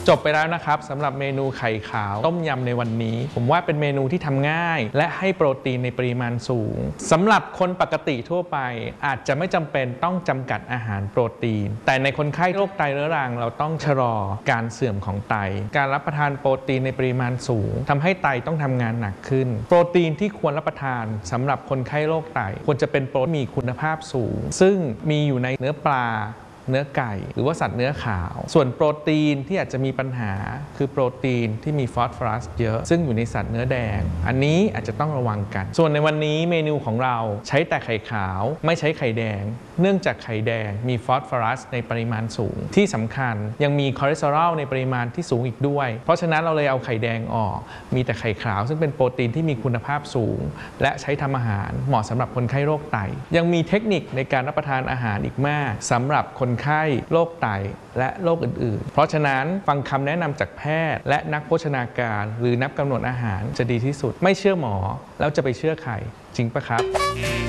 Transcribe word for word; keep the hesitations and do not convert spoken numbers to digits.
จบไปแล้วนะครับสำหรับเมนูไข่ขาวต้มยำในวันนี้ผมว่าเป็นเมนูที่ทำง่ายและให้โปรตีนในปริมาณสูงสำหรับคนปกติทั่วไปอาจจะไม่จำเป็นต้องจำกัดอาหารโปรตีนแต่ในคนไข้โรคไตเรื้อรังเราต้องชะลอการเสื่อมของไตการรับประทานโปรตีนในปริมาณสูงทำให้ไตต้องทำงานหนักขึ้นโปรตีนที่ควรรับประทานสำหรับคนไข้โรคไตควรจะเป็นโปรตีนมีคุณภาพสูงซึ่งมีอยู่ในเนื้อปลาเนื้อไก่หรือว่าสัตว์เนื้อขาวส่วนโปรตีนที่อาจจะมีปัญหาคือโปรตีนที่มีฟอสฟอรัสเยอะซึ่งอยู่ในสัตว์เนื้อแดงอันนี้อาจจะต้องระวังกันส่วนในวันนี้เมนูของเราใช้แต่ไข่ขาวไม่ใช้ไข่แดงเนื่องจากไข่แดงมีฟอสฟอรัสในปริมาณสูงที่สำคัญยังมีคอเลสเตอรอลในปริมาณที่สูงอีกด้วยเพราะฉะนั้นเราเลยเอาไข่แดงออกมีแต่ไข่ขาวซึ่งเป็นโปรตีนที่มีคุณภาพสูงและใช้ทำอาหารเหมาะสำหรับคนไข้โรคไตยังมีเทคนิคในการรับประทานอาหารอีกมากสำหรับคนไข้โรคไตและโรคอื่นๆเพราะฉะนั้นฟังคำแนะนำจากแพทย์และนักโภชนาการหรือนักกำหนดอาหารจะดีที่สุดไม่เชื่อหมอแล้วจะไปเชื่อใครจริงปะครับ